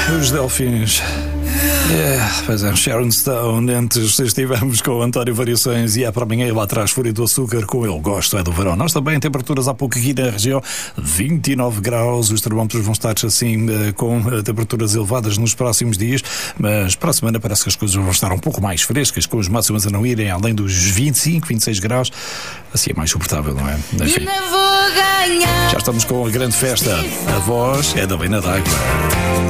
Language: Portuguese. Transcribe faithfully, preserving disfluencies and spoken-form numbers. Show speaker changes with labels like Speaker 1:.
Speaker 1: Os Delfins. É, pois é, Sharon Stone. Antes estivemos com o António Variações e é para amanhã lá atrás Fúria do Açúcar com Eu Gosto é do Verão. Nós também, temperaturas há pouco aqui na região, vinte e nove graus, os termómetros vão estar assim com temperaturas elevadas nos próximos dias, mas para a semana parece que as coisas vão estar um pouco mais frescas, com os máximos a não irem além dos vinte e cinco, vinte e seis graus, assim é mais suportável, não é? Enfim, já estamos com a grande festa, a voz é da Bena d'Água.